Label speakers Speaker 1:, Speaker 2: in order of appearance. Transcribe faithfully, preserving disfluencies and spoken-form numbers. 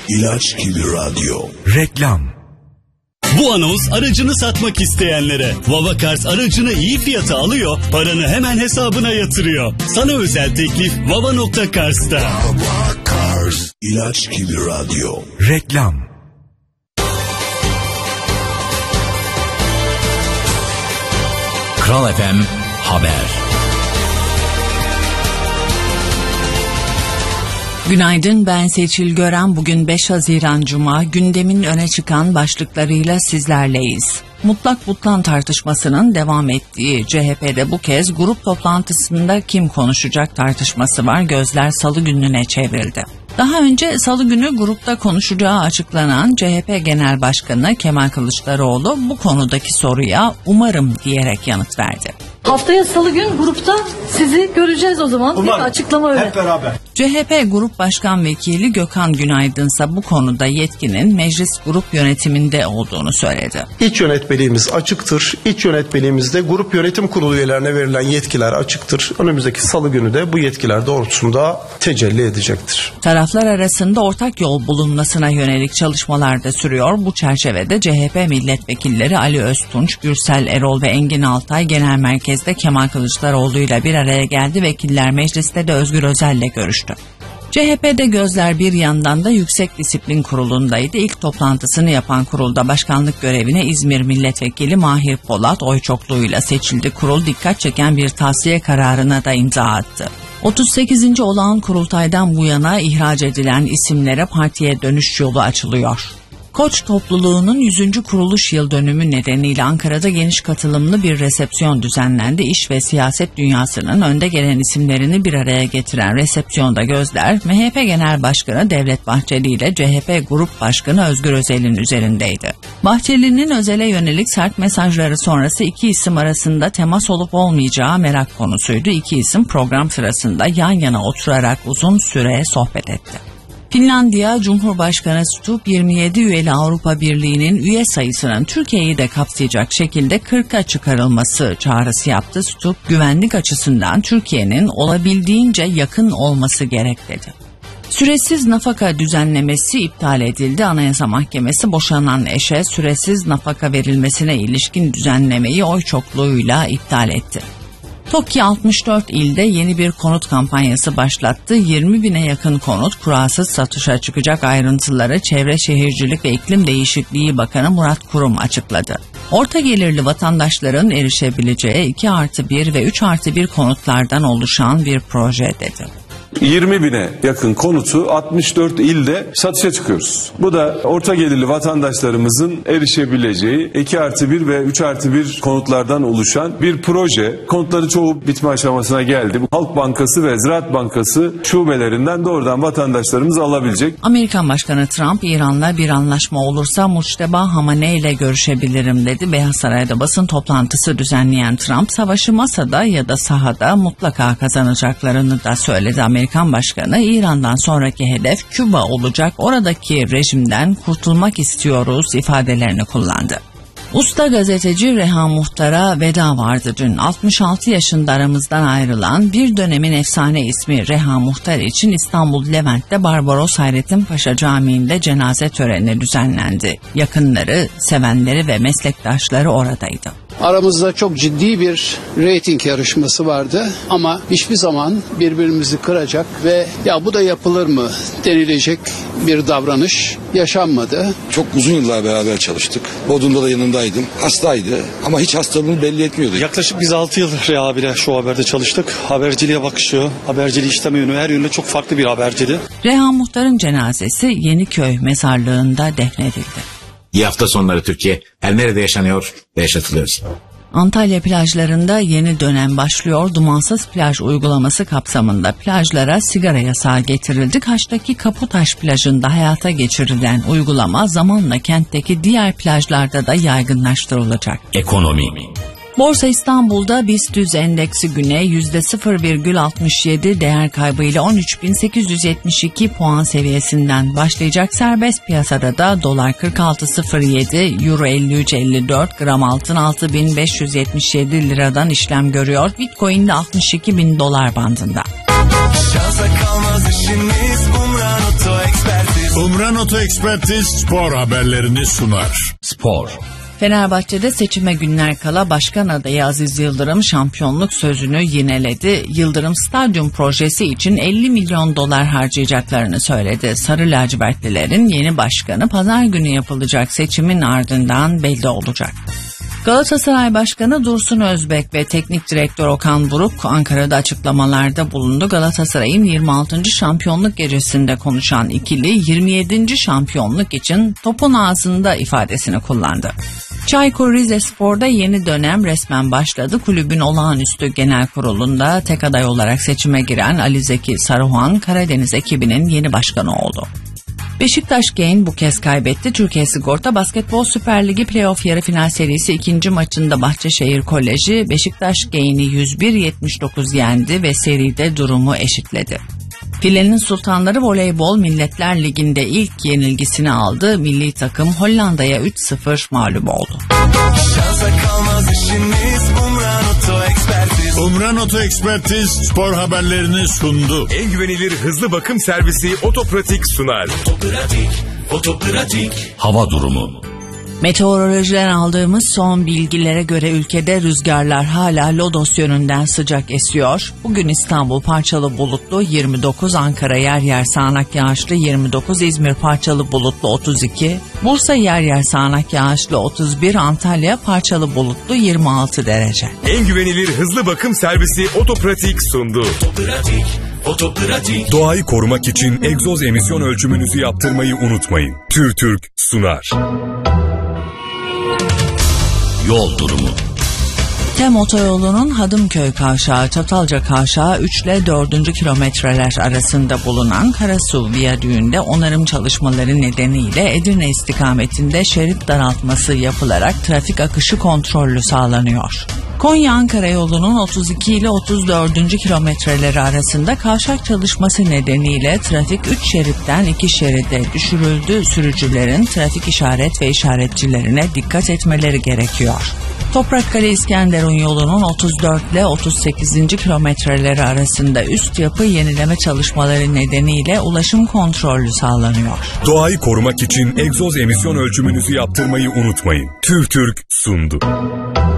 Speaker 1: İlaç gibi radyo.
Speaker 2: Reklam.
Speaker 3: Bu anons aracını satmak isteyenlere. Vavacars aracını iyi fiyata alıyor, paranı hemen hesabına yatırıyor. Sana özel teklif vava nokta cars'ta.
Speaker 1: Vavacars. İlaç gibi radyo.
Speaker 2: Reklam.
Speaker 4: Kral F M Haber.
Speaker 5: Günaydın, ben Seçil Gören. Bugün beş Haziran Cuma. Gündemin öne çıkan başlıklarıyla sizlerleyiz. Mutlak butlan tartışmasının devam ettiği C H P'de bu kez grup toplantısında kim konuşacak tartışması var. Gözler Salı gününe çevrildi. Daha önce Salı günü grupta konuşacağı açıklanan C H P Genel Başkanı Kemal Kılıçdaroğlu bu konudaki soruya umarım diyerek yanıt verdi.
Speaker 6: Haftaya Salı gün grupta sizi göreceğiz o zaman. Umarım. Açıklama öyle.
Speaker 7: Hep beraber.
Speaker 5: C H P Grup Başkan Vekili Gökhan Günaydın ise bu konuda yetkinin meclis grup yönetiminde olduğunu söyledi.
Speaker 7: İç yönetmeliğimiz açıktır. İç yönetmeliğimizde grup yönetim kurulu üyelerine verilen yetkiler açıktır. Önümüzdeki Salı günü de bu yetkiler doğrultusunda tecelli edecektir.
Speaker 5: Taraflar arasında ortak yol bulunmasına yönelik çalışmalar da sürüyor. Bu çerçevede C H P milletvekilleri Ali Öztunç, Gürsel Erol ve Engin Altay Genel Merkez'de Kemal Kılıçdaroğlu ile bir araya geldi. Vekiller mecliste de Özgür Özel'le görüştü. C H P'de gözler bir yandan da Yüksek Disiplin Kurulu'ndaydı. İlk toplantısını yapan kurulda başkanlık görevine İzmir Milletvekili Mahir Polat oy çokluğuyla seçildi. Kurul dikkat çeken bir tavsiye kararına da imza attı. otuz sekizinci olağan kurultaydan bu yana ihraç edilen isimlere partiye dönüş yolu açılıyor. Koç topluluğunun yüzüncü kuruluş yıl dönümü nedeniyle Ankara'da geniş katılımlı bir resepsiyon düzenlendi. İş ve siyaset dünyasının önde gelen isimlerini bir araya getiren resepsiyonda gözler M H P Genel Başkanı Devlet Bahçeli ile C H P Grup Başkanı Özgür Özel'in üzerindeydi. Bahçeli'nin Özel'e yönelik sert mesajları sonrası iki isim arasında temas olup olmayacağı merak konusuydu. İki isim program sırasında yan yana oturarak uzun süre sohbet etti. Finlandiya Cumhurbaşkanı Stubb yirmi yedi üyeli Avrupa Birliği'nin üye sayısının Türkiye'yi de kapsayacak şekilde kırka çıkarılması çağrısı yaptı. Stubb güvenlik açısından Türkiye'nin olabildiğince yakın olması gerek dedi. Süresiz nafaka düzenlemesi iptal edildi. Anayasa Mahkemesi boşanan eşe süresiz nafaka verilmesine ilişkin düzenlemeyi oy çokluğuyla iptal etti. TOKİ altmış dört ilde yeni bir konut kampanyası başlattı. yirmi bine yakın konut kurasız satışa çıkacak, ayrıntıları Çevre Şehircilik ve İklim Değişikliği Bakanı Murat Kurum açıkladı. Orta gelirli vatandaşların erişebileceği iki artı bir ve üç artı bir konutlardan oluşan bir proje dedi.
Speaker 8: yirmi bine yakın konutu altmış dört ilde satışa çıkıyoruz. Bu da orta gelirli vatandaşlarımızın erişebileceği iki artı bir ve üç artı bir konutlardan oluşan bir proje. Konutları çoğu bitme aşamasına geldi. Halk Bankası ve Ziraat Bankası şubelerinden doğrudan vatandaşlarımız alabilecek.
Speaker 5: Amerikan Başkanı Trump, İran'la bir anlaşma olursa Mujteba Hamaney ile görüşebilirim dedi. Beyaz Saray'da basın toplantısı düzenleyen Trump, savaşı masada ya da sahada mutlaka kazanacaklarını da söyledi. Amerikan Başkanı, İran'dan sonraki hedef Küba olacak, oradaki rejimden kurtulmak istiyoruz ifadelerini kullandı. Usta gazeteci Reha Muhtar'a veda vardı dün. altmış altı yaşında aramızdan ayrılan bir dönemin efsane ismi Reha Muhtar için İstanbul Levent'te Barbaros Hayrettin Paşa Camii'nde cenaze töreni düzenlendi. Yakınları, sevenleri ve meslektaşları oradaydı.
Speaker 9: Aramızda çok ciddi bir reyting yarışması vardı ama hiçbir zaman birbirimizi kıracak ve ya bu da yapılır mı denilecek bir davranış yaşanmadı.
Speaker 10: Çok uzun yıllar beraber çalıştık. Bodrum'da da yanındaydım. Hastaydı ama hiç hastalığını belli etmiyordu.
Speaker 11: Yaklaşık biz altı yıl Reha abiyle şu haberde çalıştık. Haberciliğe bakışı, haberciliği işleme yönü, her yönde çok farklı bir haberciydi.
Speaker 5: Reha Muhtar'ın cenazesi Yeniköy mezarlığında defnedildi.
Speaker 4: İyi hafta sonları Türkiye. Her nerede yaşanıyor ve yaşatılıyoruz.
Speaker 5: Antalya plajlarında yeni dönem başlıyor. Dumansız plaj uygulaması kapsamında plajlara sigara yasağı getirildi. Kaş'taki Kaputaş plajında hayata geçirilen uygulama zamanla kentteki diğer plajlarda da yaygınlaştırılacak.
Speaker 4: Ekonomi.
Speaker 5: Borsa İstanbul'da BIST yüz endeksi güne yüzde sıfır virgül altmış yedi değer kaybıyla on üç bin sekiz yüz yetmiş iki puan seviyesinden başlayacak. Serbest piyasada da dolar kırk altı virgül sıfır yedi, euro elli üç virgül elli dört, gram altın altı bin beş yüz yetmiş yedi liradan işlem görüyor. Bitcoin de altmış iki bin dolar bandında.
Speaker 1: Şansa kalmaz işiniz, Umran Oto Ekspertiz.
Speaker 2: Umran Oto Ekspertiz spor haberlerini sunar.
Speaker 3: Spor.
Speaker 5: Fenerbahçe'de seçime günler kala başkan adayı Aziz Yıldırım şampiyonluk sözünü yineledi. Yıldırım stadyum projesi için elli milyon dolar harcayacaklarını söyledi. Sarı lacivertlilerin yeni başkanı pazar günü yapılacak seçimin ardından belli olacak. Galatasaray Başkanı Dursun Özbek ve Teknik Direktör Okan Buruk Ankara'da açıklamalarda bulundu. Galatasaray'ın yirmi altıncı şampiyonluk gecesinde konuşan ikili yirmi yedinci şampiyonluk için topun ağzında ifadesini kullandı. Çaykur Rizespor'da yeni dönem resmen başladı. Kulübün olağanüstü genel kurulunda tek aday olarak seçime giren Ali Zeki Saruhan Karadeniz ekibinin yeni başkanı oldu. Beşiktaş Gain bu kez kaybetti. Türkiye Sigorta Basketbol Süper Ligi Playoff yarı final serisi ikinci maçında Bahçeşehir Koleji Beşiktaş Gain'i yüz bir yetmiş dokuz yendi ve seride durumu eşitledi. Filenin Sultanları Voleybol Milletler Ligi'nde ilk yenilgisini aldı. Milli takım Hollanda'ya üç sıfır mağlup oldu.
Speaker 2: Umran Oto Ekspertiz spor haberlerini sundu.
Speaker 12: En güvenilir hızlı bakım servisi Otopratik sunar.
Speaker 3: Otopratik, Otopratik. Hava durumu.
Speaker 5: Meteorolojiden aldığımız son bilgilere göre ülkede rüzgarlar hala lodos yönünden sıcak esiyor. Bugün İstanbul parçalı bulutlu yirmi dokuz, Ankara yer yer sağanak yağışlı yirmi dokuz, İzmir parçalı bulutlu otuz iki, Bursa yer yer sağanak yağışlı otuz bir, Antalya parçalı bulutlu yirmi altı derece.
Speaker 12: En güvenilir hızlı bakım servisi Otopratik sundu.
Speaker 3: Otopratik, Otopratik.
Speaker 12: Doğayı korumak için egzoz emisyon ölçümünüzü yaptırmayı unutmayın. TÜRTÜRK sunar.
Speaker 3: Yol durumu.
Speaker 5: Tem otoyolunun Hadımköy kavşağı Çatalca kavşağı üç ile dördüncü kilometreler arasında bulunan Karasu Viyadüğü'nde onarım çalışmaları nedeniyle Edirne istikametinde şerit daraltması yapılarak trafik akışı kontrollü sağlanıyor. Konya-Ankara yolunun otuz iki ile otuz dördüncü kilometreleri arasında kavşak çalışması nedeniyle trafik üç şeritten iki şeride düşürüldü. Sürücülerin trafik işaret ve işaretçilerine dikkat etmeleri gerekiyor. Toprakkale İskenderun yolunun otuz dört ile otuz sekizinci kilometreleri arasında üst yapı yenileme çalışmaları nedeniyle ulaşım kontrollü sağlanıyor.
Speaker 12: Doğayı korumak için egzoz emisyon ölçümünüzü yaptırmayı unutmayın. TÜRTÜRK sundu.